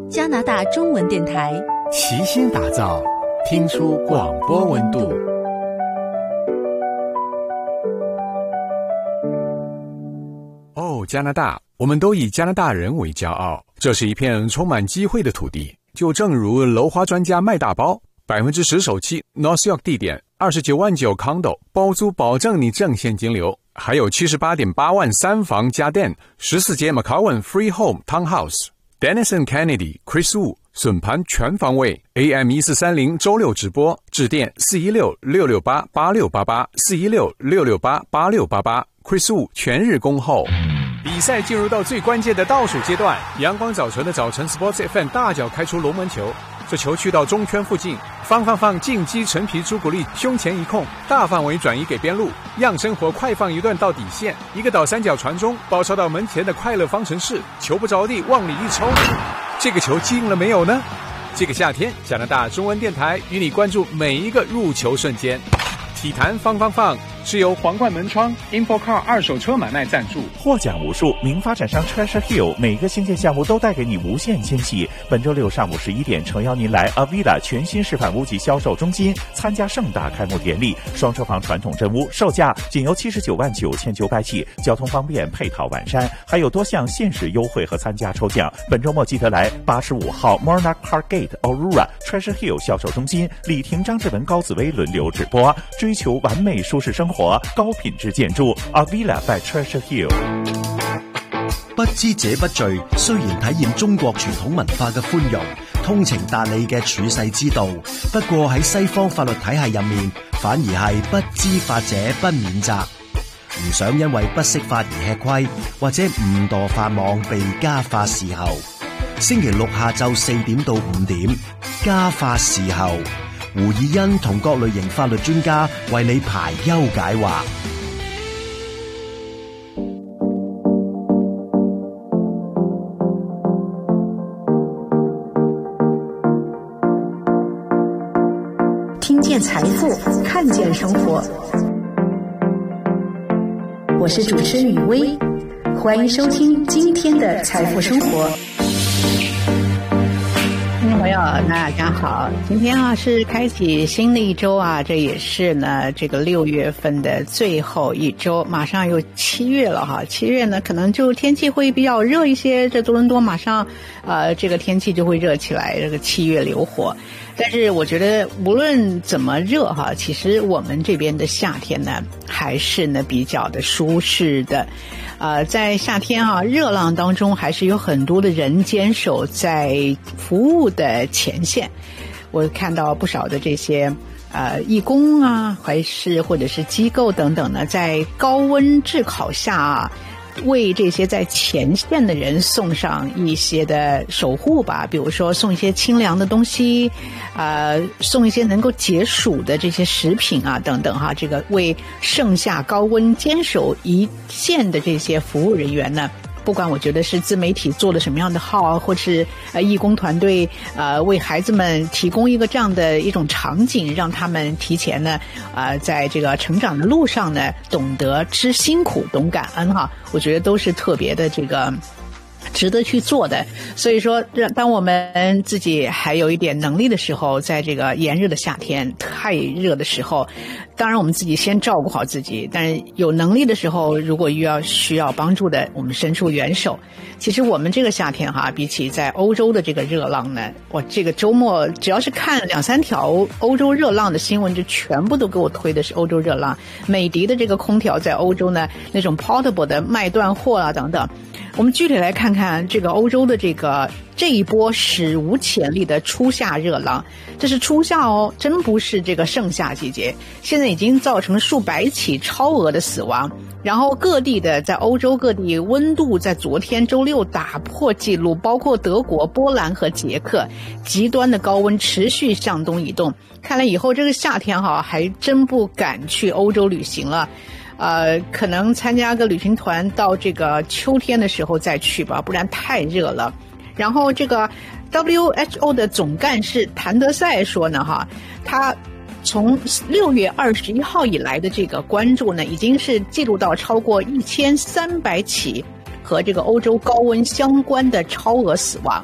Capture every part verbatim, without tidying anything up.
加拿大中文电台， 齐心打造，听出广播温度。哦，加拿大，我们都以加拿大人为骄傲，这是一片充满机会的土地。就正如楼花专家卖大包，百分之十首期 North York 地点，二十九万九 condo 包租，保证你正现金流。还有七十八点八万三房家电，十四间 McCowan Free Home Townhouse。Denison Kennedy Chris Wu 笋盘全方位 A M 一四三零周六直播，致电四一六六六八八六八八四一六六六八八六八八 Chris Wu 全日恭候。比赛进入到最关键的倒数阶段，阳光早晨的早晨 Sports F M 大脚开出龙门球，这球去到中圈附近，放放放进击陈皮朱古力胸前一控，大范围转移给边路，让生活快放一段到底线，一个倒三角传中，包抄到门前的快乐方程式，球不着地往里一抽，这个球进了没有呢？这个夏天，加拿大中文电台与你关注每一个入球瞬间。体坛放放放是由皇冠门窗 InfoCar 二手车买卖赞助， 获奖无数，名发展商 Treasure Hill 每个新建项目都带给你无限惊喜。本周六上午十一点，诚邀您来 Avila 全新示范屋及销售中心参加盛大开幕典礼。双车房传统真屋售价仅由七十九万九千九百起，交通方便，配套完善，还有多项限时优惠和参加抽奖。本周末记得来八十五号 Monarch Park Gate Aurora Treasure Hill 销售中心，李婷、张志文、高紫薇轮流直播，追求完美舒適生活，高品質建築 Avila by Treasure Hill。 不知者不罪，雖然體驗中國傳統文化嘅寬容、通情達理嘅處世之道，不過喺西方法律體系入面，反而係不知法者不免責。唔想因為不識法而吃虧，或者誤墮法網被家法伺候。星期六下晝四點到五點，家法伺候。胡以欣同各類型法律專家為你排憂解惑。 听见財富，看見生活。我是主持人雨薇，歡迎收聽今天的財富生活。 听众朋友，大家好，今天啊是开启新的一周啊，这也是呢这个六月份的最后一周，马上又七月了哈。七月呢可能就天气会比较热一些，这多伦多马上呃这个天气就会热起来，这个七月流火。但是我觉得无论怎么热哈，其实我们这边的夏天呢还是呢比较的舒适的。呃，在夏天啊热浪当中，还是有很多的人坚守在服务的前线。我看到不少的这些呃义工啊，还是或者是机构等等呢，在高温炙烤下啊，为这些在前线的人送上一些的守护吧，比如说送一些清凉的东西，呃，送一些能够解暑的这些食品啊，等等哈。这个为盛夏高温坚守一线的这些服务人员呢，不管我觉得是自媒体做了什么样的号，或是呃义工团队呃为孩子们提供一个这样的一种场景，让他们提前呢呃在这个成长的路上呢懂得知辛苦懂感恩哈，我觉得都是特别的这个值得去做的。所以说当我们自己还有一点能力的时候，在这个炎热的夏天太热的时候，当然我们自己先照顾好自己，但是有能力的时候，如果遇到需要帮助的，我们伸出援手。其实我们这个夏天哈，比起在欧洲的这个热浪呢，我这个周末只要是看两三条欧洲热浪的新闻，就全部都给我推的是欧洲热浪。美的的这个空调在欧洲呢，那种 portable 的卖断货啊等等。我们具体来看看这个欧洲的这个这一波史无前例的初夏热浪，这是初夏哦，真不是这个盛夏季节。现在已经造成数百起超额的死亡，然后各地的在欧洲各地温度在昨天周六打破纪录，包括德国、波兰和捷克，极端的高温持续向东移动。看来以后这个夏天哈，还真不敢去欧洲旅行了。呃，可能参加个旅行团到这个秋天的时候再去吧，不然太热了。然后这个 W H O 的总干事谭德赛说呢，哈，他从六月二十一号以来的这个关注呢，已经是记录到超过一千三百起和这个欧洲高温相关的超额死亡。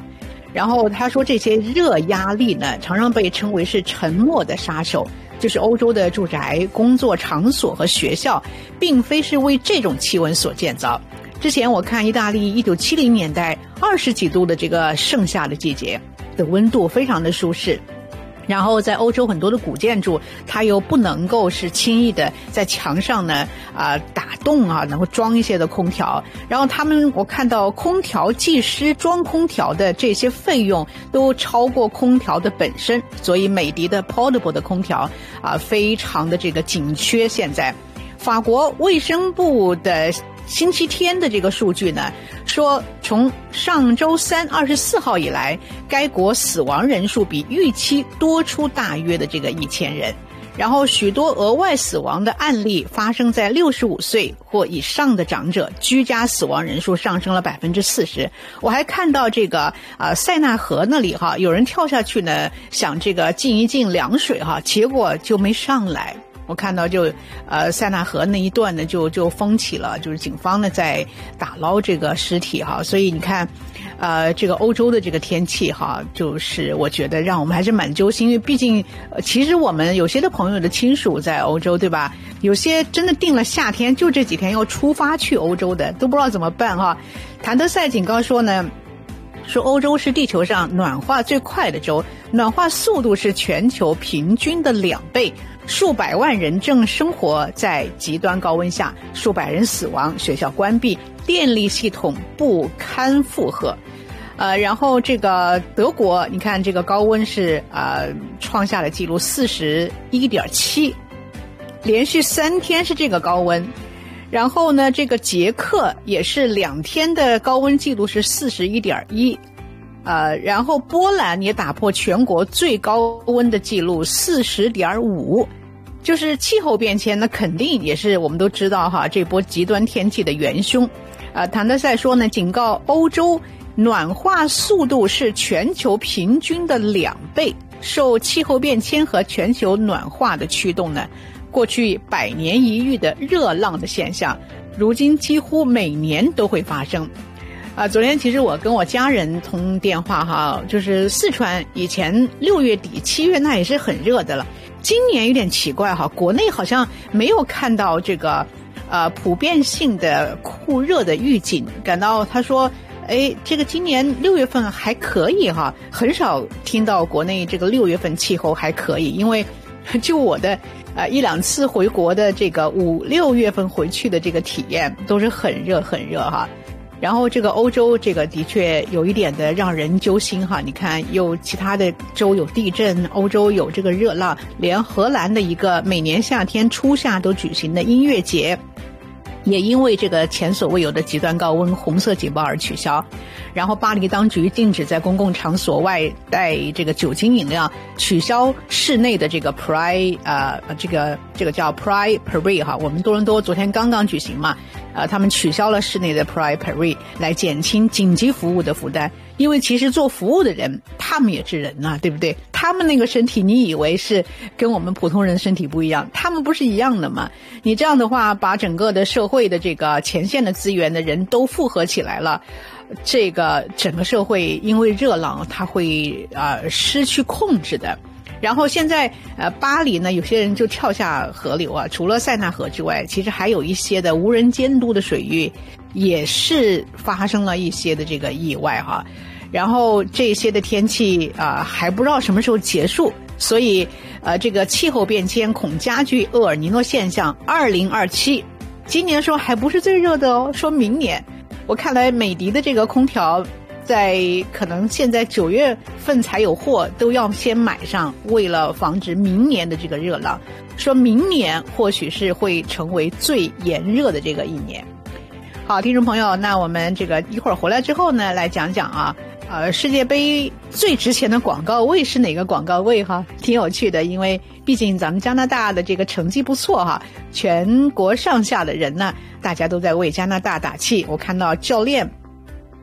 然后他说这些热压力呢，常常被称为是沉默的杀手，就是欧洲的住宅、工作场所和学校，并非是为这种气温所建造。之前我看意大利一九七零年代二十几度的这个盛夏的季节的温度非常的舒适。然后在欧洲很多的古建筑，它又不能够是轻易的在墙上呢啊、呃、打洞啊，能够装一些的空调。然后他们我看到空调技师装空调的这些费用都超过空调的本身，所以美的的 portable 的空调啊、呃、非常的这个紧缺。现在法国卫生部的星期天的这个数据呢，说从上周三二十四号以来，该国死亡人数比预期多出大约的这个一千人。然后许多额外死亡的案例发生在六十五岁或以上的长者，居家死亡人数上升了百分之四十。我还看到这个啊、呃、塞纳河那里哈，有人跳下去呢，想这个进一进凉水哈，结果就没上来。我看到就呃塞纳河那一段呢就就封起了，就是警方呢在打捞这个尸体哈，所以你看呃这个欧洲的这个天气哈，就是我觉得让我们还是蛮揪心，因为毕竟、呃、其实我们有些的朋友的亲属在欧洲对吧，有些真的定了夏天就这几天要出发去欧洲的，都不知道怎么办哈。谭德赛警告说呢，说欧洲是地球上暖化最快的州，暖化速度是全球平均的两倍，数百万人正生活在极端高温下，数百人死亡，学校关闭，电力系统不堪负荷。呃，然后这个德国，你看这个高温是呃创下了纪录四十一点七，连续三天是这个高温。然后呢，这个捷克也是两天的高温记录是四十一点一。呃，然后波兰也打破全国最高温的记录四十点五，就是气候变迁呢，肯定也是我们都知道哈，这波极端天气的元凶。呃，谭德赛说呢，警告欧洲暖化速度是全球平均的两倍，受气候变迁和全球暖化的驱动呢，过去百年一遇的热浪的现象，如今几乎每年都会发生。啊，昨天其实我跟我家人通电话哈，就是四川以前六月底七月那也是很热的了，今年有点奇怪哈，国内好像没有看到这个呃普遍性的酷热的预警，感到他说哎，这个今年六月份还可以哈，很少听到国内这个六月份气候还可以，因为就我的呃一两次回国的这个五六月份回去的这个体验都是很热很热哈。然后这个欧洲这个的确有一点的让人揪心哈，你看有其他的州有地震，欧洲有这个热浪，连荷兰的一个每年夏天初夏都举行的音乐节也因为这个前所未有的极端高温红色警报而取消。然后巴黎当局禁止在公共场所外带这个酒精饮料，取消室内的这个 Pride 呃这个这个叫 Pride Parade 哈，我们多伦多昨天刚刚举行嘛，呃他们取消了室内的 Pride Parade 来减轻紧急服务的负担。因为其实做服务的人他们也是人啊，对不对？他们那个身体你以为是跟我们普通人身体不一样，他们不是一样的吗？你这样的话把整个的社会的这个前线的资源的人都复合起来了，这个整个社会因为热浪它会呃失去控制的。然后现在呃巴黎呢有些人就跳下河流啊，除了塞纳河之外，其实还有一些的无人监督的水域也是发生了一些的这个意外哈。然后这些的天气啊、呃、还不知道什么时候结束，所以呃这个气候变迁恐加剧厄尔尼诺现象二零二七，今年说还不是最热的哦，说明年。我看来美的的这个空调在可能现在九月份才有货，都要先买上，为了防止明年的这个热浪，说明年或许是会成为最炎热的这个一年。好，听众朋友，那我们这个一会儿回来之后呢，来讲讲啊呃，世界杯最值钱的广告位是哪个广告位哈？挺有趣的，因为毕竟咱们加拿大的这个成绩不错哈，全国上下的人呢，大家都在为加拿大打气。我看到教练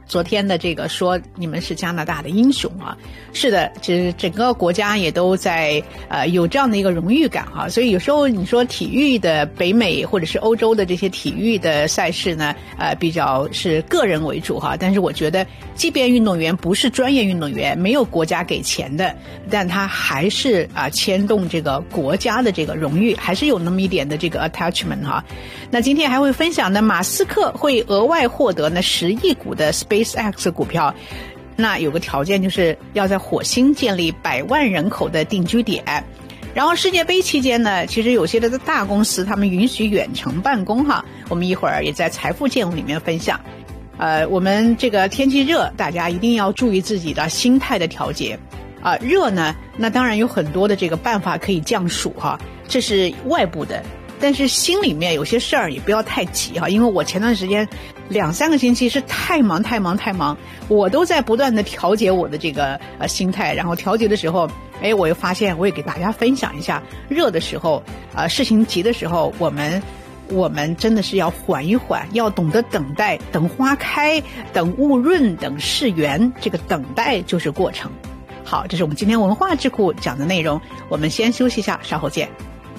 昨天的这个说你们是加拿大的英雄啊，是的，其实整个国家也都在呃有这样的一个荣誉感啊，所以有时候你说体育的北美或者是欧洲的这些体育的赛事呢，呃比较是个人为主哈，但是我觉得即便运动员不是专业运动员，没有国家给钱的，但他还是啊、呃、牵动这个国家的这个荣誉，还是有那么一点的这个 attachment 哈。那今天还会分享呢，马斯克会额外获得呢十亿股的 SpaceX 股票，那有个条件就是要在火星建立百万人口的定居点。然后世界杯期间呢，其实有些的大公司他们允许远程办公哈，我们一会儿也在财富见闻里面分享。呃，我们这个天气热，大家一定要注意自己的心态的调节。啊、呃，热呢，那当然有很多的这个办法可以降暑哈，这是外部的。但是心里面有些事儿也不要太急哈，因为我前段时间两三个星期是太忙太忙太忙，我都在不断的调节我的这个呃心态，然后调节的时候，哎，我又发现我也给大家分享一下，热的时候啊、呃，事情急的时候，我们我们真的是要缓一缓，要懂得等待，等花开，等雾润，等事圆，这个等待就是过程。好，这是我们今天文化智库讲的内容，我们先休息一下，稍后见。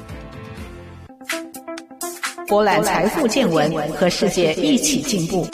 博览财富见闻，和世界一起进步。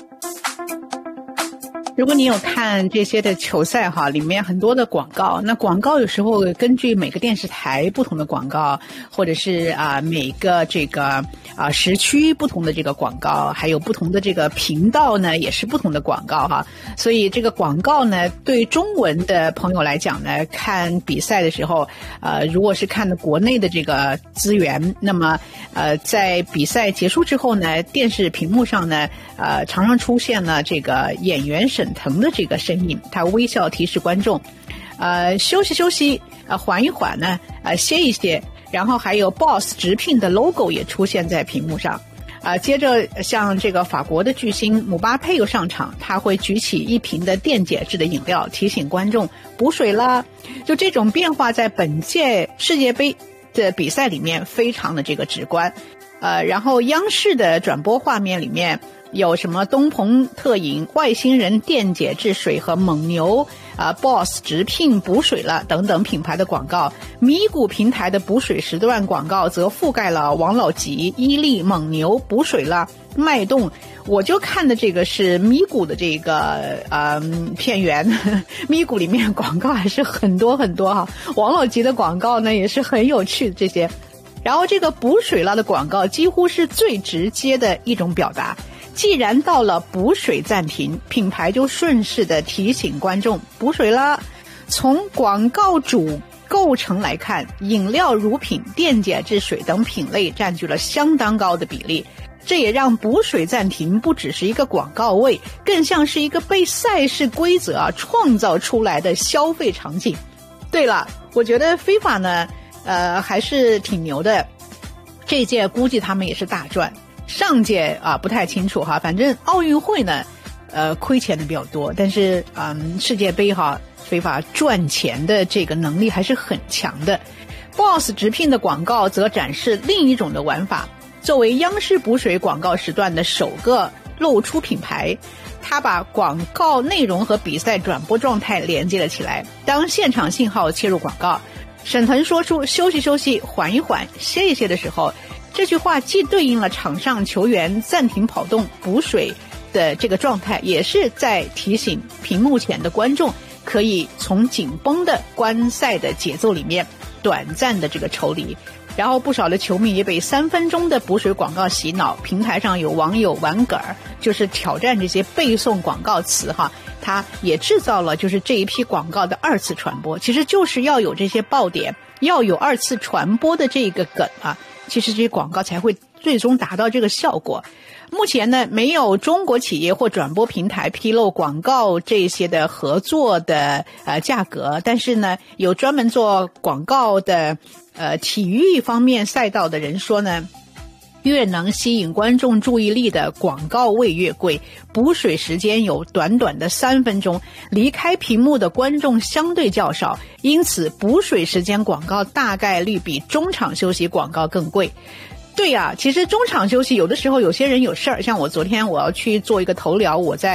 如果你有看这些的球赛哈，里面很多的广告，那广告有时候根据每个电视台不同的广告，或者是啊、呃、每个这个啊时区不同的这个广告，还有不同的这个频道呢，也是不同的广告哈。所以这个广告呢，对中文的朋友来讲呢，看比赛的时候，呃，如果是看的国内的这个资源，那么呃在比赛结束之后呢，电视屏幕上呢，呃常常出现了这个演员沈腾的这个身影，他微笑提示观众，呃，休息休息，呃，缓一缓呢，呃，歇一歇，然后还有 Boss 直聘的 logo 也出现在屏幕上，呃，接着像这个法国的巨星姆巴佩又上场，他会举起一瓶的电解质的饮料，提醒观众补水啦。就这种变化，在本届世界杯的比赛里面非常的这个直观，呃，然后央视的转播画面里面。有什么东鹏特饮、外星人电解质水和蒙牛啊 ，Boss 直聘补水了等等品牌的广告。米谷平台的补水时段广告则覆盖了王老吉、伊利、蒙牛补水了、脉动。我就看的这个是米谷的这个呃片源，米谷里面广告还是很多很多哈。王老吉的广告呢也是很有趣的这些。然后这个补水了的广告几乎是最直接的一种表达。既然到了补水暂停，品牌就顺势的提醒观众补水啦。从广告主构成来看，饮料、乳品、电解质水等品类占据了相当高的比例，这也让补水暂停不只是一个广告位，更像是一个被赛事规则啊创造出来的消费场景。对了，我觉得 FIFA 呢，呃，还是挺牛的，这一届估计他们也是大赚。上届啊不太清楚哈，反正奥运会呢，呃亏钱的比较多，但是嗯世界杯哈，非法赚钱的这个能力还是很强的。Boss 直聘的广告则展示另一种的玩法，作为央视补水广告时段的首个露出品牌，他把广告内容和比赛转播状态连接了起来。当现场信号切入广告，沈腾说出休息休息、缓一缓、歇一歇的时候，这句话既对应了场上球员暂停跑动补水的这个状态，也是在提醒屏幕前的观众可以从紧绷的观赛的节奏里面短暂的这个抽离。然后不少的球迷也被三分钟的补水广告洗脑，平台上有网友玩梗儿，就是挑战这些背诵广告词哈，它也制造了就是这一批广告的二次传播，其实就是要有这些爆点，要有二次传播的这个梗啊，其实这些广告才会最终达到这个效果。目前呢，没有中国企业或转播平台披露广告这些的合作的呃价格，但是呢，有专门做广告的呃体育方面赛道的人说呢，越能吸引观众注意力的广告位越贵，补水时间有短短的三分钟，离开屏幕的观众相对较少，因此补水时间广告大概率比中场休息广告更贵。对呀、啊，其实中场休息有的时候有些人有事儿，像我昨天我要去做一个头疗，我在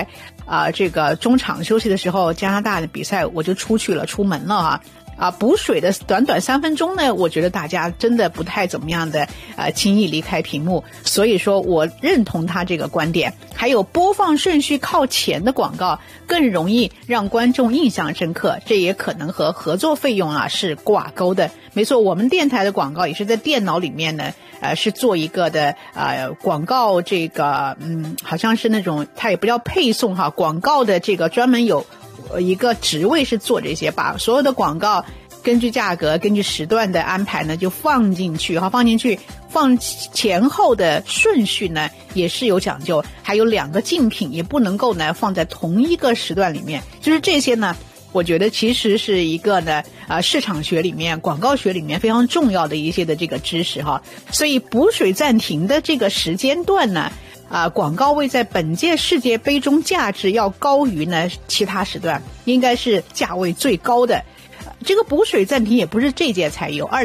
啊、呃、这个中场休息的时候，加拿大的比赛我就出去了，出门了啊。啊，补水的短短三分钟呢，我觉得大家真的不太怎么样的呃轻易离开屏幕，所以说我认同他这个观点。还有播放顺序靠前的广告更容易让观众印象深刻，这也可能和合作费用啊是挂钩的。没错，我们电台的广告也是在电脑里面呢，呃是做一个的呃广告这个嗯好像是那种它也不叫配送哈，广告的这个专门有一个职位是做这些，把所有的广告根据价格根据时段的安排呢就放进去哈，放进去放前后的顺序呢也是有讲究，还有两个竞品也不能够呢放在同一个时段里面，就是这些呢我觉得其实是一个呢呃市场学里面广告学里面非常重要的一些的这个知识哈。所以补水暂停的这个时间段呢啊、呃，广告位在本届世界杯中价值要高于呢其他时段，应该是价位最高的。这个补水暂停也不是这届才有，二